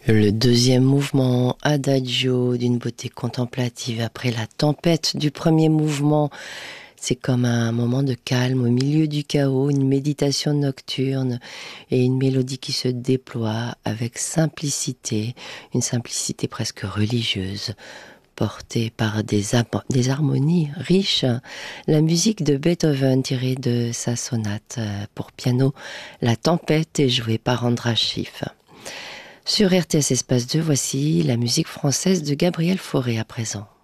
Le deuxième mouvement, Adagio, d'une beauté contemplative après la tempête du premier mouvement. C'est comme un moment de calme au milieu du chaos, une méditation nocturne et une mélodie qui se déploie avec simplicité, une simplicité presque religieuse, portée par des harmonies riches. La musique de Beethoven tirée de sa sonate pour piano, La Tempête, est jouée par Andras Schiff. Sur RTS Espace 2, voici la musique française de Gabriel Fauré à présent.